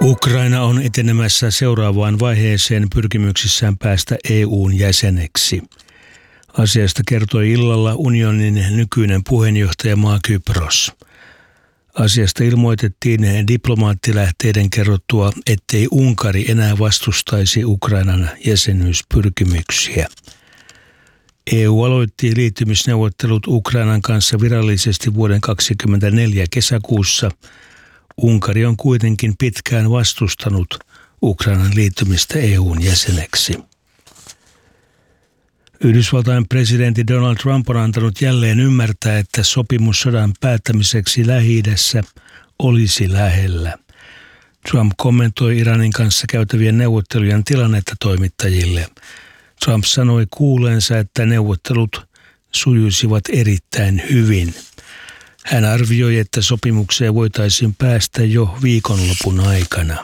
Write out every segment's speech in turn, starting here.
Ukraina on etenemässä seuraavaan vaiheeseen pyrkimyksissään päästä EU:n jäseneksi. Asiasta kertoi illalla unionin nykyinen puheenjohtajamaa Kypros. Asiasta ilmoitettiin diplomaattilähteiden kerrottua, ettei Unkari enää vastustaisi Ukrainan jäsenyyspyrkimyksiä. EU aloitti liittymisneuvottelut Ukrainan kanssa virallisesti vuoden 2024 kesäkuussa. Unkari on kuitenkin pitkään vastustanut Ukrainan liittymistä EU:n jäseneksi. Yhdysvaltain presidentti Donald Trump on antanut jälleen ymmärtää, että sopimus sodan päättämiseksi Lähi-idässä olisi lähellä. Trump kommentoi Iranin kanssa käytävien neuvottelujen tilannetta toimittajille. Trump sanoi kuuleensa, että neuvottelut sujuisivat erittäin hyvin. Hän arvioi, että sopimukseen voitaisiin päästä jo viikonlopun aikana.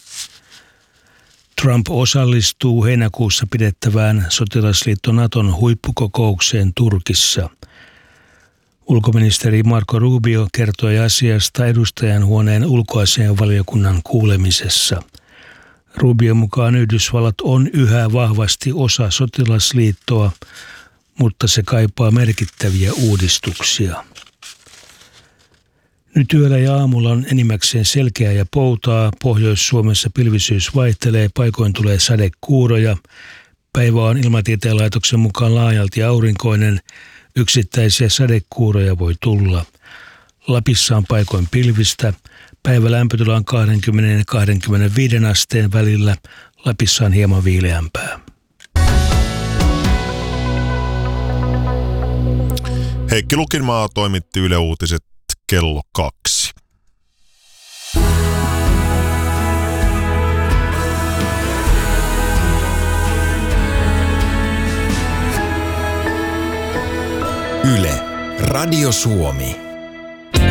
Trump osallistuu heinäkuussa pidettävään sotilasliitto Naton huippukokoukseen Turkissa. Ulkoministeri Marco Rubio kertoi asiasta edustajanhuoneen ulkoasiainvaliokunnan kuulemisessa. Rubion mukaan Yhdysvallat on yhä vahvasti osa sotilasliittoa, mutta se kaipaa merkittäviä uudistuksia. Nyt yöllä ja aamulla on enimmäkseen selkeää ja poutaa. Pohjois-Suomessa pilvisyys vaihtelee, paikoin tulee sadekuuroja. Päivä on Ilmatieteen laitoksen mukaan laajalti aurinkoinen. Yksittäisiä sadekuuroja voi tulla. Lapissa on paikoin pilvistä. Päivä lämpötila on 20 ja 25 asteen välillä. Lapissa on hieman viileämpää. Heikki Lukinmaa toimitti Yle Uutiset kello 2. Yle, Radio Suomi.